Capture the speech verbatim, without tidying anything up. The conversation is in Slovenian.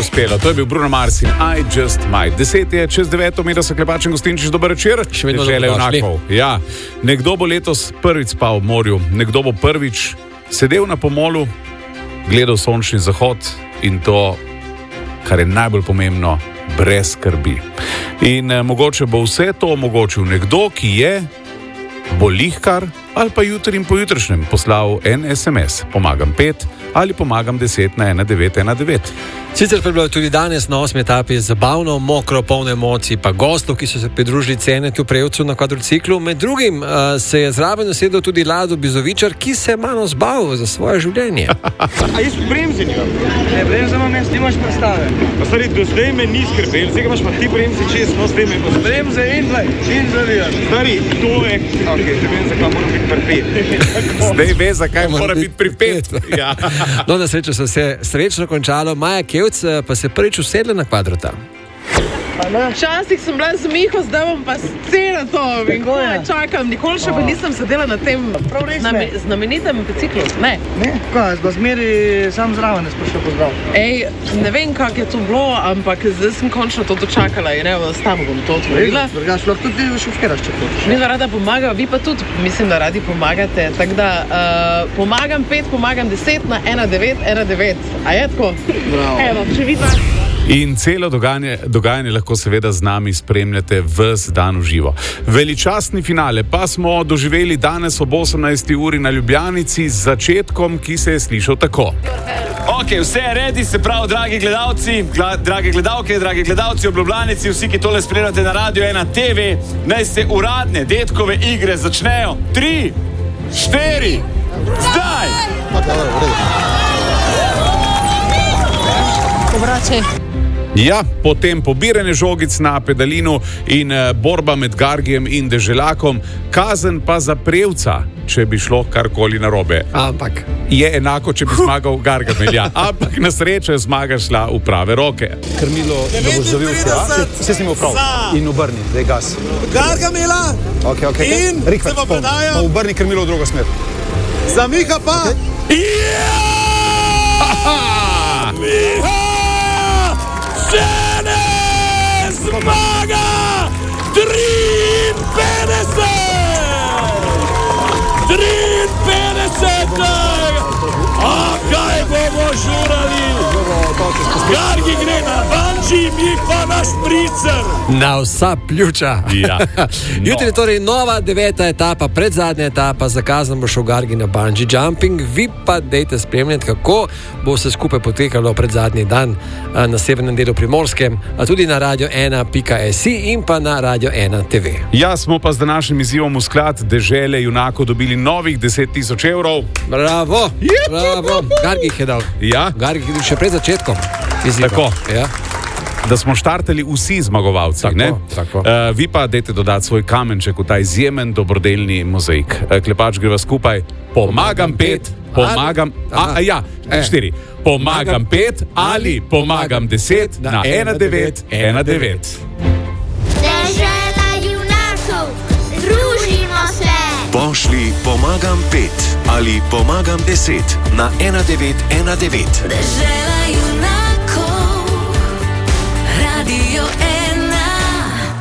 uspelo. To je bil Bruno Mars in I Just Might. Deset je čez deveto, mi da se Klepač in Gostinčič, dober večer. Še vedno dobrodošli. Ja, nekdo bo letos prvič spal v morju, nekdo bo prvič sedel na pomolu, gledal sončni zahod in to, kar je najbolj pomembno, brez skrbi. In eh, mogoče bo vse to omogočil nekdo, ki je bolihkar ali pa jutri in pojutrišnjem poslal en es em es. Pomagam pet ali pomagam deset na ena devet ena devet. Sicer pa je bilo tudi danes na osmi etapi zabavno, mokro, polno emocij, pa gostov, ki so se pridružili Cenetu Prevcu na kvadriciklu. Med drugim uh, se je zraven usedel tudi Lado Bizovičar, ki se je malo zbavil za svoje življenje. A jaz bremzi nimam? Ne, bremzi imam jaz, nimaš predstave. Pa stari, do zdaj me ni skrbel, zdaj imaš pa ti bremzi čez, no zdaj me bo skrbel. Bremze in dvaj, in zavijaš. Stari, to je, ok, ne vem, zakaj moram biti pripet. Zdaj ve, zakaj mora biti pripet. Ja. No, na srečo se je srečno končalo. Maja Kevc pa se prvič usedla na kvadrota. Včasih sem bila z Miho, zdaj bom pa celo to. Čakam, nikoli še pa nisem sedela na tem znamenitem biciklu. Ne. Ne? Kaj, zba zmeri sam zraven, ne sprašal pozdrav. Ej, ne vem, kak je to bilo, ampak zdaj sem končno to dočakala in evo, s tam bom to otvorila. Drugač, lahko tudi šofiraš, če to. Mi rada pomaga, vi pa tudi, mislim, da radi pomagate. Tako da, uh, pomagam pet, pomagam deset na ena devet ena devet. A je tako? Bravo. Evo, če vidva. In celo dogajanje, dogajanje lahko seveda z nami spremljate ves dan v živo. Veličastni finale pa smo doživeli danes ob osemnajsti uri na Ljubljanici z začetkom, ki se je slišal tako. Ok, vse je redi, se pravi, dragi gledalci, gla, drage gledalke, dragi gledalci ob Ljubljanici, vsi, ki tole spremljate na Radio ena te ve, naj se uradne detkove igre začnejo. Tri, štiri, zdaj! Obračaj. Ja, potem pobiranje žogic na pedalinu in uh, borba med Gargijem in Deželakom, kazen pa za Prevca, če bi šlo karkoli narobe. Ampak je enako, če bi zmagal Gargamel, ja. Ampak na srečo je zmaga šla v prave roke. Krmilo, da boš zavil se, ja? Vse si imel prav. In obrni, zdaj gas. Gargamela! Ok, ok. In Rikver, se pa predaja. Pa obrni krmilo v drugo smer. Za Miha pa! Ja! Miha! Žene zmaga! triinpetdeset! triinpetdeset! A kaj bomo žurali? Gargi gre na banči, mi pa na špricer! na vsa pljuča. Ja. No. Jutri je torej nova deveta etapa, predzadnja etapa, zakazan bo šel Gargi na bungee jumping. Vi pa dejte spremljati, kako bo vse skupaj potekalo predzadnji dan na severnem delu Primorske, a tudi na radio ena pika es i in pa na radio ena te ve. Ja, smo pa z današnjim izzivom v sklad Dežele junakov dobili novih deset tisoč evrov. Bravo, bravo. Gargi jih je dal. Ja. Gargi je še pred začetkom izziva. Tako. Ja. Da smo štartali vsi zmagovalci. Tako, ne? tako. Uh, vi pa dajte dodati svoj kamenček v ta izjemen dobrodelni mozaik. Uh, Klepač greva skupaj. Pomagam pet, pomagam... A, a ja, E. štiri. Pomagam pet ali pomagam deset na ena devet ena devet. Dežela junakov, družimo se! Pošli pomagam pet ali pomagam deset na ena devet ena devet. Dežela junakov.